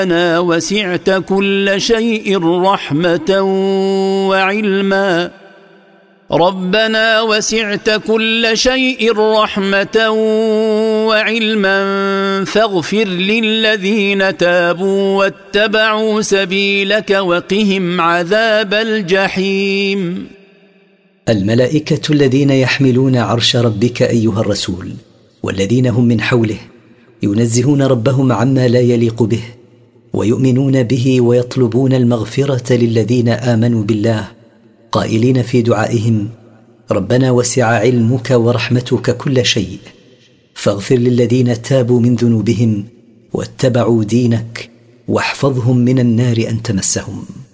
ربنا وسعت كل شيء رحمة وعلما ربنا وسعت كل شيء رحمة وعلما فاغفر للذين تابوا واتبعوا سبيلك وقهم عذاب الجحيم. الملائكة الذين يحملون عرش ربك أيها الرسول والذين هم من حوله ينزهون ربهم عما لا يليق به ويؤمنون به ويطلبون المغفرة للذين آمنوا بالله قائلين في دعائهم ربنا وسع علمك ورحمتك كل شيء فاغفر للذين تابوا من ذنوبهم واتبعوا دينك واحفظهم من النار أن تمسهم.